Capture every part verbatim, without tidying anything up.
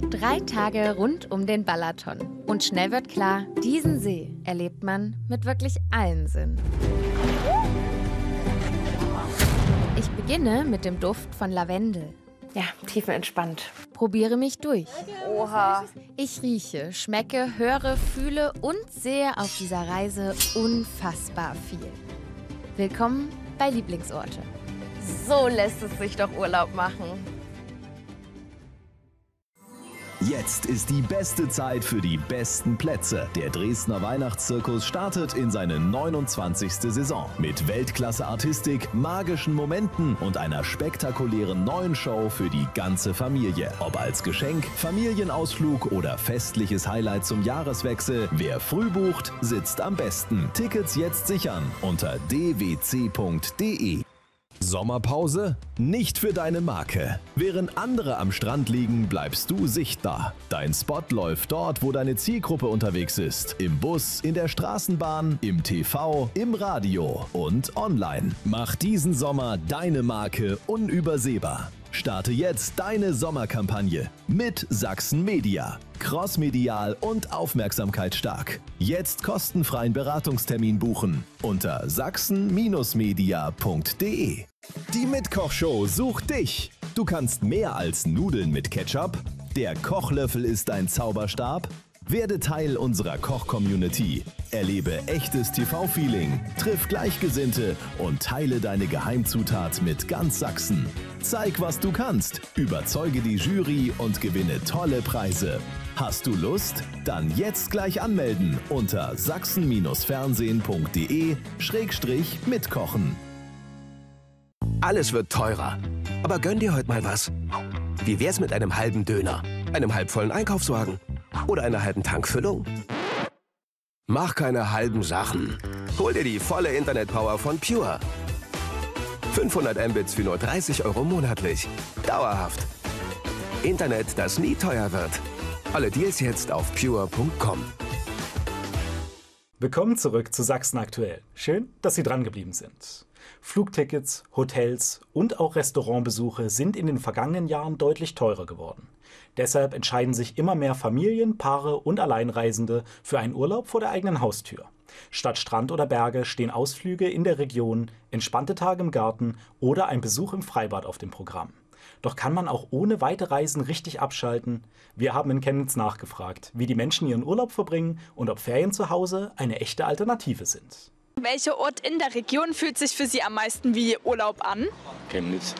Drei Tage rund um den Balaton. Und schnell wird klar, diesen See erlebt man mit wirklich allen Sinnen. Ich beginne mit dem Duft von Lavendel. Ja, tiefenentspannt. Probiere mich durch. Oha. Ich rieche, schmecke, höre, fühle und sehe auf dieser Reise unfassbar viel. Willkommen bei Lieblingsorte. So lässt es sich doch Urlaub machen. Jetzt ist die beste Zeit für die besten Plätze. Der Dresdner Weihnachtszirkus startet in seine neunundzwanzigste Saison. Mit Weltklasse-Artistik, magischen Momenten und einer spektakulären neuen Show für die ganze Familie. Ob als Geschenk, Familienausflug oder festliches Highlight zum Jahreswechsel, wer früh bucht, sitzt am besten. Tickets jetzt sichern unter d w c punkt d e. Sommerpause? Nicht für deine Marke. Während andere am Strand liegen, bleibst du sichtbar. Dein Spot läuft dort, wo deine Zielgruppe unterwegs ist. Im Bus, in der Straßenbahn, im T V, im Radio und online. Mach diesen Sommer deine Marke unübersehbar. Starte jetzt deine Sommerkampagne mit Sachsen Media. Crossmedial und aufmerksamkeitsstark. Jetzt kostenfreien Beratungstermin buchen unter sachsen media punkt d e. Die Mitkochshow sucht dich. Du kannst mehr als Nudeln mit Ketchup. Der Kochlöffel ist dein Zauberstab. Werde Teil unserer Koch-Community. Erlebe echtes T V-Feeling, triff Gleichgesinnte und teile deine Geheimzutat mit ganz Sachsen. Zeig, was du kannst, überzeuge die Jury und gewinne tolle Preise. Hast du Lust? Dann jetzt gleich anmelden unter sachsen fernsehen punkt d e schrägstrich mitkochen. Alles wird teurer. Aber gönn dir heute mal was. Wie wär's mit einem halben Döner, einem halbvollen Einkaufswagen oder einer halben Tankfüllung? Mach keine halben Sachen. Hol dir die volle Internetpower von Pure. fünfhundert Mbits für nur dreißig Euro monatlich. Dauerhaft. Internet, das nie teuer wird. Alle Deals jetzt auf pure punkt com. Willkommen zurück zu Sachsen aktuell. Schön, dass Sie dran geblieben sind. Flugtickets, Hotels und auch Restaurantbesuche sind in den vergangenen Jahren deutlich teurer geworden. Deshalb entscheiden sich immer mehr Familien, Paare und Alleinreisende für einen Urlaub vor der eigenen Haustür. Statt Strand oder Berge stehen Ausflüge in der Region, entspannte Tage im Garten oder ein Besuch im Freibad auf dem Programm. Doch kann man auch ohne weite Reisen richtig abschalten? Wir haben in Chemnitz nachgefragt, wie die Menschen ihren Urlaub verbringen und ob Ferien zu Hause eine echte Alternative sind. Welcher Ort in der Region fühlt sich für Sie am meisten wie Urlaub an? Chemnitz.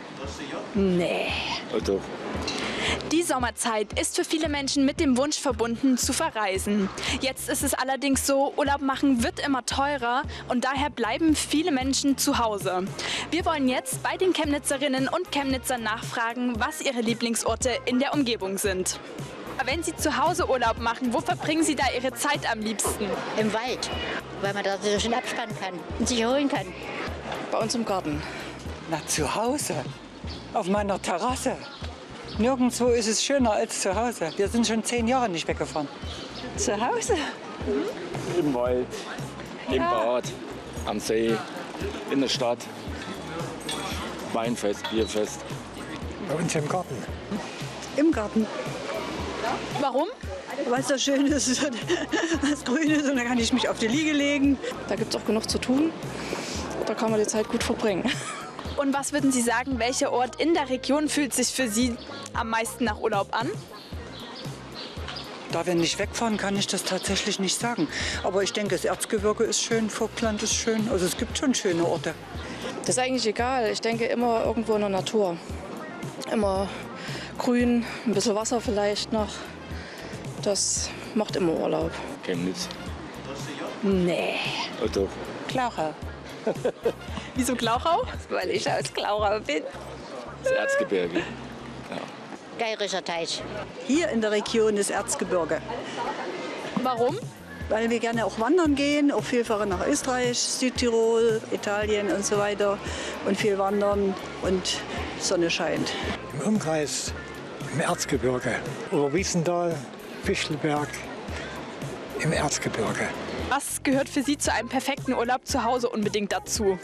Nee. Oh, doch. Die Sommerzeit ist für viele Menschen mit dem Wunsch verbunden, zu verreisen. Jetzt ist es allerdings so, Urlaub machen wird immer teurer und daher bleiben viele Menschen zu Hause. Wir wollen jetzt bei den Chemnitzerinnen und Chemnitzern nachfragen, was ihre Lieblingsorte in der Umgebung sind. Wenn Sie zu Hause Urlaub machen, wo verbringen Sie da Ihre Zeit am liebsten? Im Wald, weil man da so schön abspannen kann und sich erholen kann. Bei uns im Garten. Na, zu Hause, auf meiner Terrasse. Nirgendwo ist es schöner als zu Hause. Wir sind schon zehn Jahre nicht weggefahren. Zu Hause? Mhm. Im Wald, im ja. Bad, am See, in der Stadt. Weinfest, Bierfest. Bei uns im Garten. Im Garten. Warum? Weil es so schön ist, was grün ist und dann kann ich mich auf die Liege legen. Da gibt es auch genug zu tun. Da kann man die Zeit gut verbringen. Und was würden Sie sagen, welcher Ort in der Region fühlt sich für Sie am meisten nach Urlaub an? Da wir nicht wegfahren, kann ich das tatsächlich nicht sagen. Aber ich denke, das Erzgebirge ist schön, Vogtland ist schön. Also es gibt schon schöne Orte. Das ist eigentlich egal. Ich denke immer irgendwo in der Natur. Immer grün, ein bisschen Wasser vielleicht noch. Das macht immer Urlaub. Chemnitz. Nee. Oh, doch. Glauchau. Wieso Glauchau? Weil ich aus Glauchau bin. Das Erzgebirge. Ja. Geirischer Teich. Hier in der Region ist Erzgebirge. Warum? Weil wir gerne auch wandern gehen, auch viel fahren nach Österreich, Südtirol, Italien und so weiter. Und viel wandern und Sonne scheint. Im Umkreis, im Erzgebirge. Oberwiesenthal, Fichtelberg, im Erzgebirge. Was gehört für Sie zu einem perfekten Urlaub zu Hause unbedingt dazu?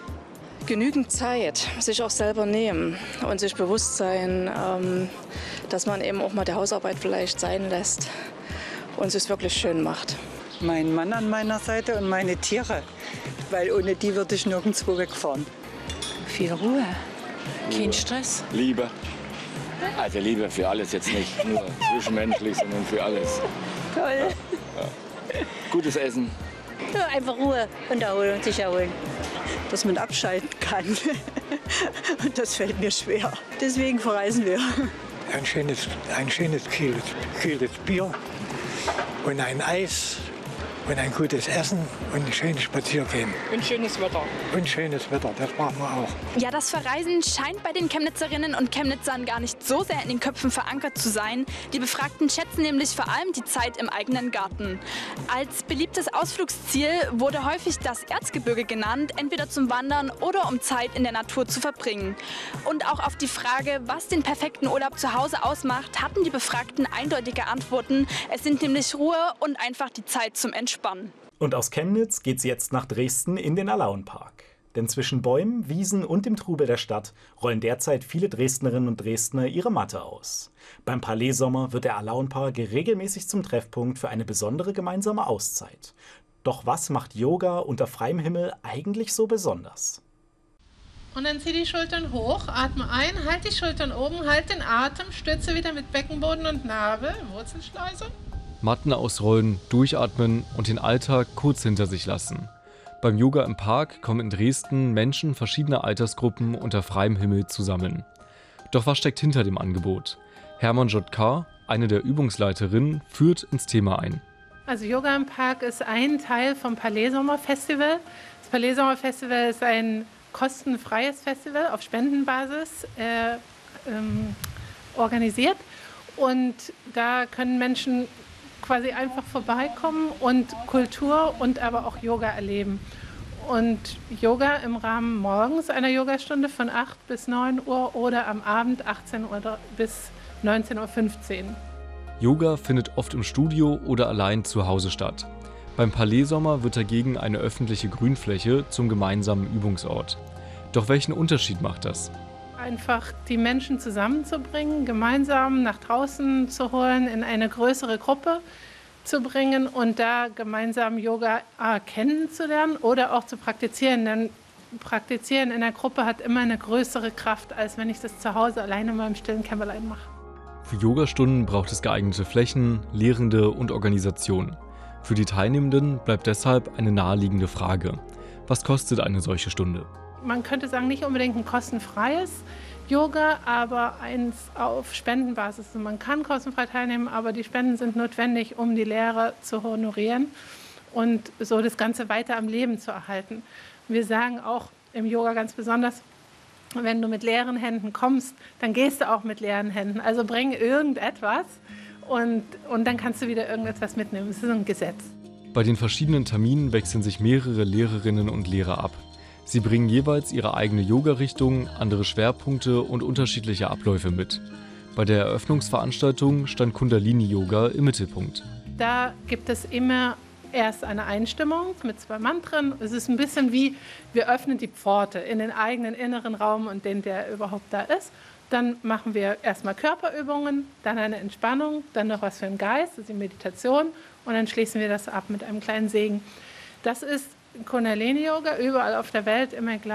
Genügend Zeit, sich auch selber nehmen und sich bewusst sein, ähm, dass man eben auch mal die Hausarbeit vielleicht sein lässt und es wirklich schön macht. Mein Mann an meiner Seite und meine Tiere, weil ohne die würde ich nirgendwo wegfahren. Viel Ruhe, kein Stress. Liebe. Also Liebe für alles, jetzt nicht nur zwischenmenschlich, sondern für alles. Toll. Ja. Ja. Gutes Essen. Ja, einfach Ruhe und erholen und sich erholen. Dass man abschalten kann. Und das fällt mir schwer. Deswegen verreisen wir. Ein schönes, ein schönes kühles, kühles Bier und ein Eis und ein gutes Essen und ein schönes Spaziergehen. Und schönes Wetter. Und schönes Wetter, das machen wir auch. Ja, das Verreisen scheint bei den Chemnitzerinnen und Chemnitzern gar nicht so sehr in den Köpfen verankert zu sein. Die Befragten schätzen nämlich vor allem die Zeit im eigenen Garten. Als beliebtes Ausflugsziel wurde häufig das Erzgebirge genannt, entweder zum Wandern oder um Zeit in der Natur zu verbringen. Und auch auf die Frage, was den perfekten Urlaub zu Hause ausmacht, hatten die Befragten eindeutige Antworten. Es sind nämlich Ruhe und einfach die Zeit zum Entspannen. Und aus Chemnitz geht's jetzt nach Dresden in den Alaunpark. Denn zwischen Bäumen, Wiesen und dem Trubel der Stadt rollen derzeit viele Dresdnerinnen und Dresdner ihre Matte aus. Beim Palais-Sommer wird der Alaunpark regelmäßig zum Treffpunkt für eine besondere gemeinsame Auszeit. Doch was macht Yoga unter freiem Himmel eigentlich so besonders? Und dann zieh die Schultern hoch, atme ein, halt die Schultern oben, halt den Atem, stütze wieder mit Beckenboden und Nabel, Wurzelschleuse. Matten ausrollen, durchatmen und den Alltag kurz hinter sich lassen. Beim Yoga im Park kommen in Dresden Menschen verschiedener Altersgruppen unter freiem Himmel zusammen. Doch was steckt hinter dem Angebot? Hermann Jotkar, eine der Übungsleiterinnen, führt ins Thema ein. Also Yoga im Park ist ein Teil vom Palais-Sommer-Festival. Das Palais-Sommer-Festival ist ein kostenfreies Festival auf Spendenbasis äh, ähm, organisiert. Und da können Menschen quasi einfach vorbeikommen und Kultur und aber auch Yoga erleben. Und Yoga im Rahmen morgens einer Yogastunde von acht bis neun Uhr oder am Abend achtzehn Uhr bis neunzehn Uhr fünfzehn. Yoga findet oft im Studio oder allein zu Hause statt. Beim Palais-Sommer wird dagegen eine öffentliche Grünfläche zum gemeinsamen Übungsort. Doch welchen Unterschied macht das? Einfach die Menschen zusammenzubringen, gemeinsam nach draußen zu holen, in eine größere Gruppe zu bringen und da gemeinsam Yoga äh, kennenzulernen oder auch zu praktizieren. Denn Praktizieren in der Gruppe hat immer eine größere Kraft, als wenn ich das zu Hause alleine mal im stillen Kämmerlein mache. Für Yogastunden braucht es geeignete Flächen, Lehrende und Organisation. Für die Teilnehmenden bleibt deshalb eine naheliegende Frage: Was kostet eine solche Stunde? Man könnte sagen, nicht unbedingt ein kostenfreies Yoga, aber eins auf Spendenbasis. Also man kann kostenfrei teilnehmen, aber die Spenden sind notwendig, um die Lehre zu honorieren und so das Ganze weiter am Leben zu erhalten. Wir sagen auch im Yoga ganz besonders, wenn du mit leeren Händen kommst, dann gehst du auch mit leeren Händen. Also bring irgendetwas und, und dann kannst du wieder irgendetwas mitnehmen. Das ist ein Gesetz. Bei den verschiedenen Terminen wechseln sich mehrere Lehrerinnen und Lehrer ab. Sie bringen jeweils ihre eigene Yoga-Richtung, andere Schwerpunkte und unterschiedliche Abläufe mit. Bei der Eröffnungsveranstaltung stand Kundalini-Yoga im Mittelpunkt. Da gibt es immer erst eine Einstimmung mit zwei Mantren. Es ist ein bisschen wie, wir öffnen die Pforte in den eigenen inneren Raum und den, der überhaupt da ist. Dann machen wir erstmal Körperübungen, dann eine Entspannung, dann noch was für den Geist, also die Meditation und dann schließen wir das ab mit einem kleinen Segen. Das ist Kundalini-Yoga überall auf der Welt immer gleich.